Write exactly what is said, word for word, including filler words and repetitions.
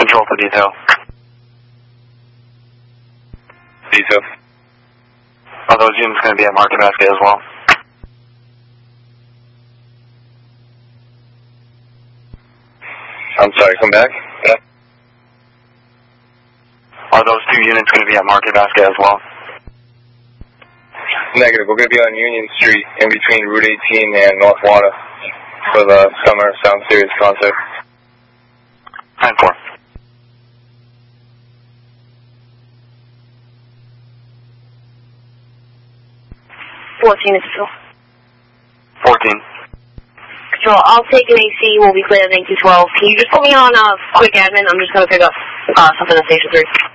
Control for detail. Detail. Are those units going to be at Market Basket as well? I'm sorry, come back? Yeah. Are those two units going to be at Market Basket as well? Negative. We're going to be on Union Street in between Route eighteen and North Water for the Summer Sound Series concert. nine four. fourteen is Control. fourteen. Control, I'll take an A C. We'll be clear at nineteen twelve. Can you just put me on a uh, quick admin? I'm just going to pick up uh, something at Station three.